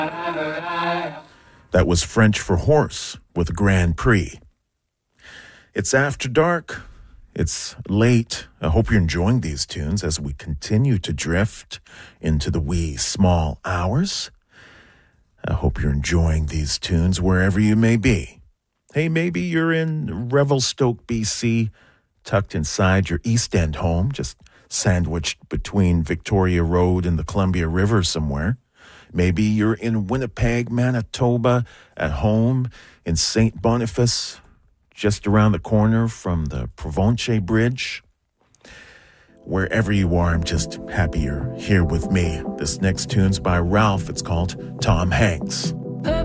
That was French for horse with Grand Prix. It's after dark. It's late. I hope you're enjoying these tunes as we continue to drift into the wee small hours. I hope you're enjoying these tunes wherever you may be. Hey, maybe you're in Revelstoke, BC, tucked inside your East End home, just sandwiched between Victoria Road and the Columbia River somewhere. Maybe you're in Winnipeg, Manitoba, at home in St. Boniface, just around the corner from the Provencher Bridge. Wherever you are, I'm just happy you're here with me. This next tune's by Ralph. It's called Tom Hanks.